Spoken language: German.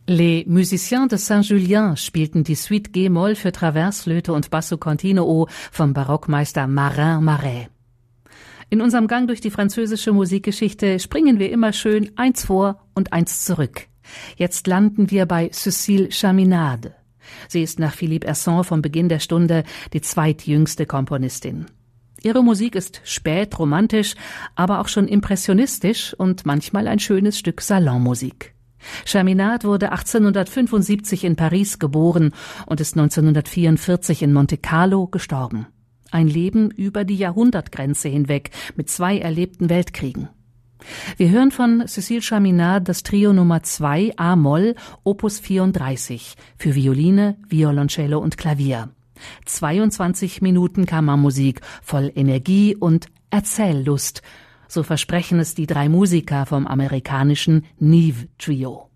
Les Musiciens de Saint-Julien spielten die Suite G-Moll für Traversflöte und Basso Continuo vom Barockmeister Marin Marais. In unserem Gang durch die französische Musikgeschichte springen wir immer schön eins vor und eins zurück. Jetzt landen wir bei Cécile Chaminade. Sie ist nach Philippe Hersant vom Beginn der Stunde die zweitjüngste Komponistin. Ihre Musik ist spät romantisch, aber auch schon impressionistisch und manchmal ein schönes Stück Salonmusik. Chaminade wurde 1875 in Paris geboren und ist 1944 in Monte Carlo gestorben. Ein Leben über die Jahrhundertgrenze hinweg mit 2 erlebten Weltkriegen. Wir hören von Cécile Chaminade das Trio Nummer 2 A-Moll, Opus 34 für Violine, Violoncello und Klavier. 22 Minuten Kammermusik voll Energie und Erzähllust. So versprechen es die 3 Musiker vom amerikanischen Nive Trio.